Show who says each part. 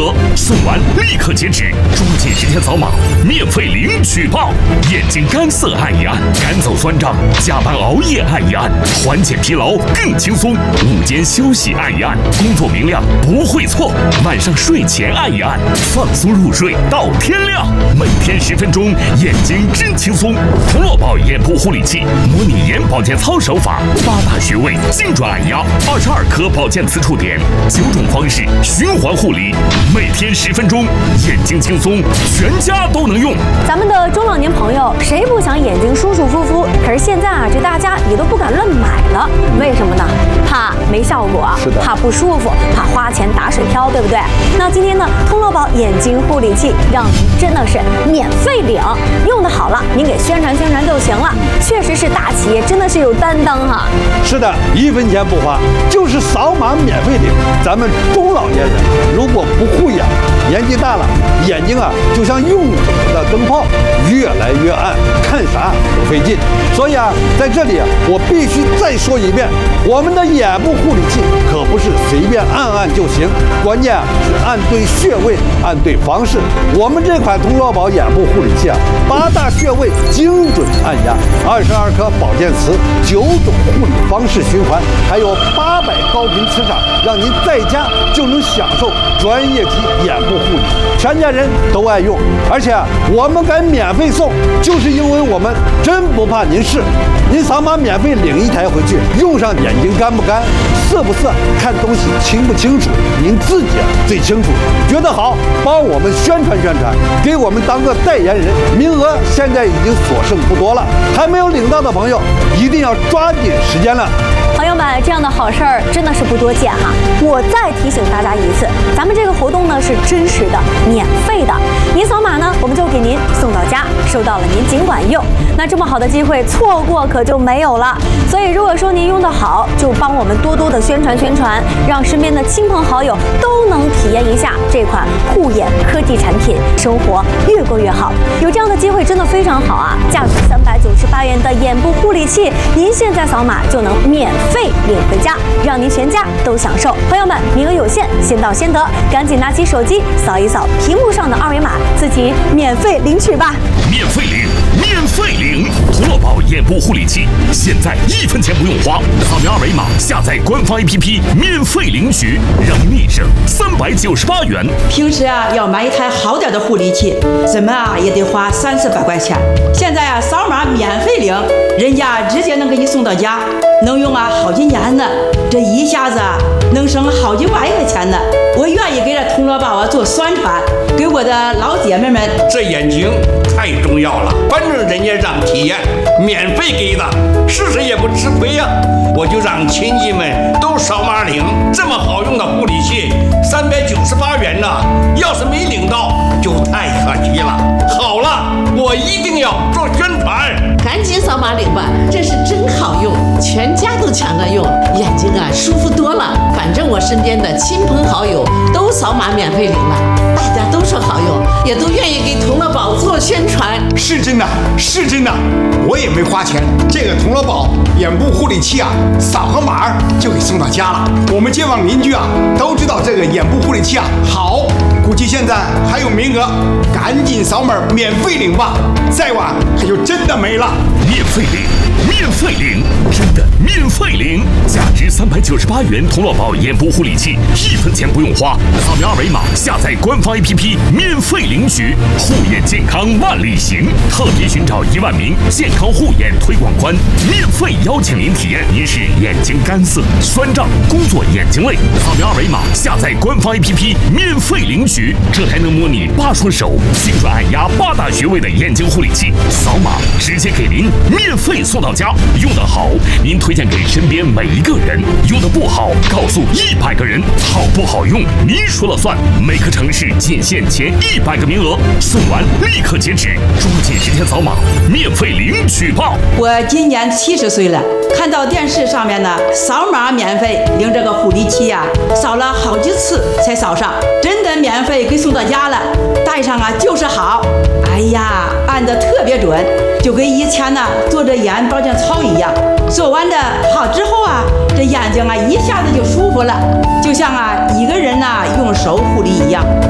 Speaker 1: 额，送完立刻截止，抓紧时间扫码，免费领取报。眼睛干涩按一按，赶走酸胀；加班熬夜按一按，缓解疲劳更轻松。午间休息按一按，工作明亮不会错。晚上睡前按一按，放松入睡到天亮。每天10分钟，眼睛真轻松。童乐宝眼部护理器，模拟眼保健操手法，8大穴位精准按压，22颗保健磁触点，9种方式循环护理，每天10分钟，眼睛轻松，全家都能用。
Speaker 2: 咱们的中老年朋友谁不想眼睛舒舒服服？可是现在啊，这大家也都不敢乱买了，为什么呢？怕没效果，怕不舒服，怕花钱打水漂，对不对？那今天呢，通乐宝眼睛护理器让您真的是免费领，用的好了，您给宣传宣传就行了。确实是大企业，真的是有担当哈。
Speaker 3: 是的，1分钱不花，就是扫码免费领。咱们中老年人如果不护眼，年纪大了，眼睛啊就像用的灯泡，越来越暗，看啥都费劲。所以啊，在这里啊，我必须再说一遍，我们的眼部护理器可不是随便按按就行，关键啊是按对穴位，按对方式。我们这款通乐宝眼部护理器啊，8大穴位精准按压，22颗保健词，9种护理方式循环，还有800高频磁场，让您在家就能享受专业级眼部护理，全家人都爱用。而且啊，我们敢免费送，就是因为我们真不怕您试。您扫码免费领1台回去，用上眼睛干不干、涩不涩、看东西清不清楚，您自己最清楚。觉得好，帮我们宣传宣传，给我们当个代言人。名额现在已经所剩不多了，还没有领到的朋友一定要抓紧时间了。
Speaker 2: 朋友们，这样的好事儿真的是不多见哈！我再提醒大家一次，咱们这个活动呢是真实的、免费的。您扫码呢，我们就给您送到家，收到了您尽管用。那这么好的机会，错过可就没有了。所以如果说您用得好，就帮我们多多的宣传宣传，让身边的亲朋好友都能体验一下这款护眼科技产品，生活越过越好。有这样的机会真的非常好啊！价值398元的眼部护理器，您现在扫码就能免费领回家，让您全家都享受。朋友们，名额有限，先到先得，赶紧拿起手机扫一扫屏幕上的2维码，自己免费领取吧！
Speaker 1: 免费领，免费领！通乐宝眼部护理器，现在1分钱不用花，扫描2维码，下载官方 APP， 免费领取，让您立省398元。
Speaker 4: 平时啊，要买一台好点的护理器，怎么啊也得花300-400块钱。现在啊，扫码免费领，人家直接能给你送到家，能用啊好几年呢。这一下子啊，能省好几万块钱呢。我愿意给这通乐宝啊做宣传，给我的老姐妹们。
Speaker 5: 这眼睛太重要了，反正人家让体验，免费给的，试试也不吃亏呀。我就让亲戚们都扫码领，这么好用的护理器，398元呢，要是没领到就太可惜了。好了，我一定要做宣传，
Speaker 6: 赶紧扫码领吧，这是真好用，全家都抢着用，眼睛啊舒服多了。反正我身边的亲朋好友都扫码免费领了，大家都说好用，也都愿意给童乐宝做宣传。
Speaker 7: 是真的，是真的，我也没花钱。这个童乐宝眼部护理器啊，扫个码就给送到家了。我们街坊邻居啊都知道这个眼部护理器啊好，估计现在还有名额，赶紧扫码免费领吧，再晚可就真的没了。
Speaker 1: 免费领，免费领，真的免费领！价值398元童乐宝眼部护理器，1分钱不用花，扫描2维码，下载官方 APP， 免费领取。护眼健康万里行，特别寻找1万名健康护眼推广官，免费邀请您体验。您是眼睛干涩、酸胀、工作眼睛累，扫描2维码，下载官方 APP， 免费领取。这还能模拟8双手，精准按压8大穴位的眼睛护理器，扫码直接给您免费送到家。用得好，您推荐给身边每一个人；用得不好，告诉100个人。好不好用，您说了算。每个城市仅限前100个名额，送完立刻截止，抓紧时间扫码，免费领取报。
Speaker 4: 我今年70岁了，看到电视上面呢，扫码免费领这个护理器呀，扫了好几次才扫上，真的免费给送到家了。戴上啊就是好，哎呀，按得特别准，就跟以前呢做着眼保健操一样。做完的好之后啊，这眼睛啊一下子就舒服了，就像啊一个人呢用手护理一样。